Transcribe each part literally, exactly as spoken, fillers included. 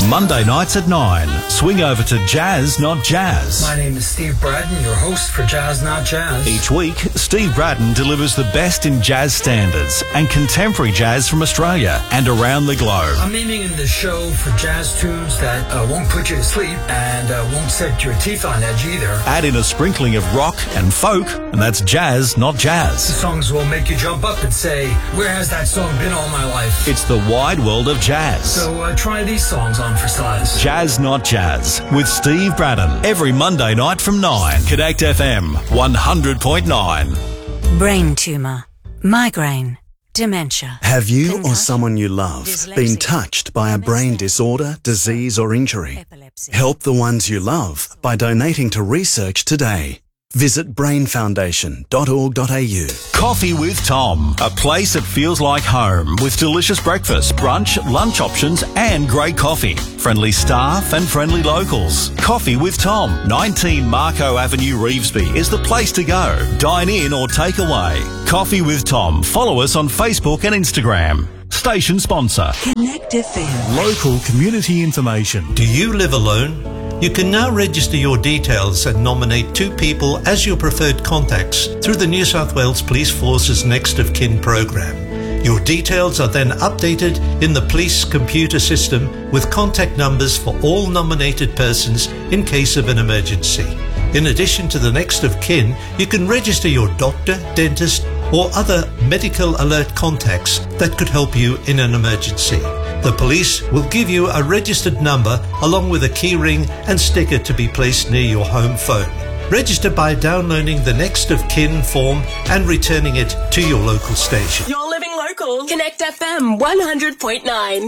Monday nights at nine. Swing over to Jazz Not Jazz. My name is Steve Braddon, your host for Jazz Not Jazz. Each week, Steve Braddon delivers the best in jazz standards and contemporary jazz from Australia and around the globe. I'm aiming in the show for jazz tunes that uh, won't put you to sleep and uh, won't set your teeth on edge either. Add in a sprinkling of rock and folk, and that's Jazz Not The Jazz. songs will make you jump up and say, where has that song been all my life? It's the wide world of jazz. So uh, try these songs on for size. Jazz Not Jazz with Steve Braddon every Monday night from nine. Connect F M one hundred point nine. Brain tumour, migraine, dementia. Have you or Concussion, someone you love dyslexia, been touched by a brain M S, disorder, disease or injury? epilepsy. Help the ones you love by donating to research today. Visit brain foundation dot org dot a u. Coffee with Tom, a place that feels like home with delicious breakfast, brunch, lunch options and great coffee. Friendly staff and friendly locals. Coffee with Tom, nineteen Marco Avenue, Revesby is the place to go. Dine in or take away. Coffee with Tom. Follow us on Facebook and Instagram. Station sponsor. Connect F M. Local community information. Do you live alone? You can now register your details and nominate two people as your preferred contacts through the New South Wales Police Force's Next of Kin program. Your details are then updated in the police computer system with contact numbers for all nominated persons in case of an emergency. In addition to the Next of Kin, you can register your doctor, dentist, or other medical alert contacts that could help you in an emergency. The police will give you a registered number along with a key ring and sticker to be placed near your home phone. Register by downloading the Next of Kin form and returning it to your local station. You're living local. Connect F M one hundred point nine.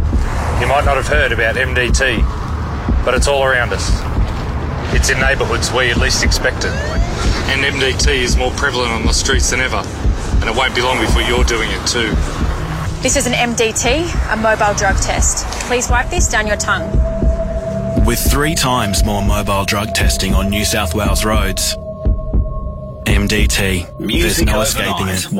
You might not have heard about M D T, but it's all around us. It's in neighbourhoods where you'd least expect it. And M D T is more prevalent on the streets than ever, and it won't be long before you're doing it too. This is an M D T, a mobile drug test. Please wipe this down your tongue. With three times more mobile drug testing on New South Wales roads, M D T, there's no escaping it.